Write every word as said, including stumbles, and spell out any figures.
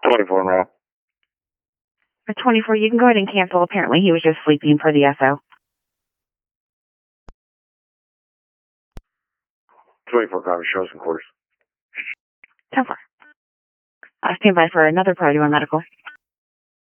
twenty-four now. For twenty-four, you can go ahead and cancel. Apparently, he was just sleeping per the S O. twenty-four copy, shows and course. ten four. Uh, stand by for another priority one medical.